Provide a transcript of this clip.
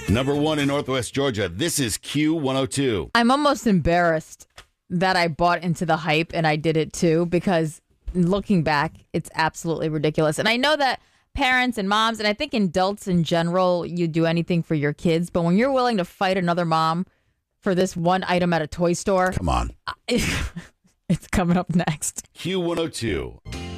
Number 1 in Northwest Georgia. This is Q102. I'm almost embarrassed that I bought into the hype and I did it too, because looking back, it's absolutely ridiculous. And I know that parents and moms, and I think adults in general, you do anything for your kids. But when you're willing to fight another mom for this one item at a toy store, Come on. it's coming up next. Q102.